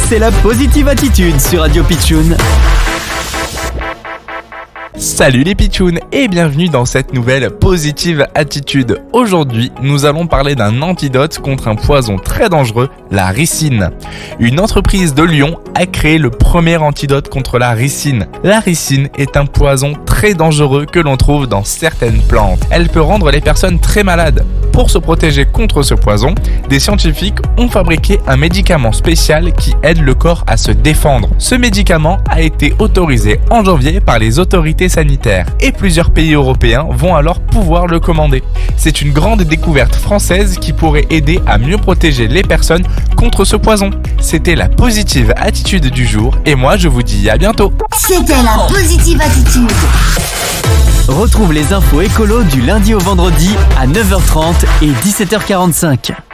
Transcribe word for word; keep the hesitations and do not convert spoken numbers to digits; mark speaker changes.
Speaker 1: c'est la Positive Attitude sur Radio Pitchoun.
Speaker 2: Salut les pitchouns et bienvenue dans cette nouvelle Positive Attitude. Aujourd'hui, nous allons parler d'un antidote contre un poison très dangereux, la ricine. Une entreprise de Lyon a créé le premier antidote contre la ricine. La ricine est un poison très dangereux que l'on trouve dans certaines plantes. Elle peut rendre les personnes très malades. Pour se protéger contre ce poison, des scientifiques ont fabriqué un médicament spécial qui aide le corps à se défendre. Ce médicament a été autorisé en janvier par les autorités sanitaires et plusieurs pays européens vont alors pouvoir le commander. C'est une grande découverte française qui pourrait aider à mieux protéger les personnes contre ce poison. C'était la Positive Attitude du jour et moi je vous dis à bientôt.
Speaker 3: C'était la Positive Attitude.
Speaker 1: Retrouve les infos écolos du lundi au vendredi à neuf heures trente et dix-sept heures quarante-cinq.